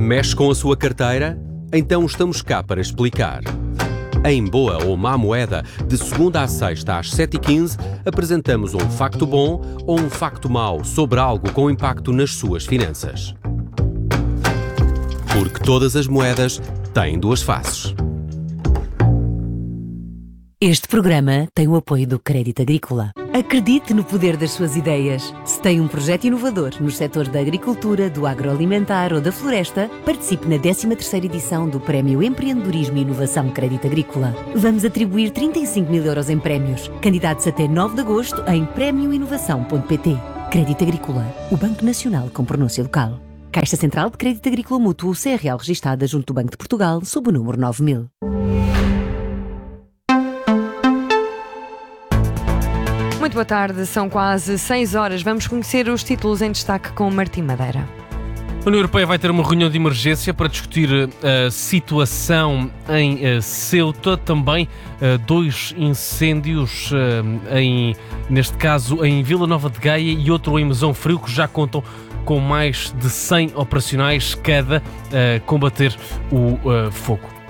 Mexe com a sua carteira? Então estamos cá para explicar. Em Boa ou Má Moeda, de segunda à sexta às 7h15, apresentamos um facto bom ou um facto mau sobre algo com impacto nas suas finanças. Porque todas as moedas têm duas faces. Este programa tem o apoio do Crédito Agrícola. Acredite no poder das suas ideias. Se tem um projeto inovador nos setores da agricultura, do agroalimentar ou da floresta, participe na 13ª edição do Prémio Empreendedorismo e Inovação Crédito Agrícola. Vamos atribuir 35 mil euros em prémios. Candidatos até 9 de agosto em premioinovação.pt. Crédito Agrícola, o Banco Nacional com pronúncia local. Caixa Central de Crédito Agrícola Mútuo, CRL registada junto do Banco de Portugal, sob o número 9000. Muito boa tarde, são quase 6 horas. Vamos conhecer os títulos em destaque com Martim Madeira. A União Europeia vai ter uma reunião de emergência para discutir a situação em Ceuta, também 2 incêndios, neste caso em Vila Nova de Gaia e outro em Mesão Frio, que já contam com mais de 100 operacionais cada a combater o fogo.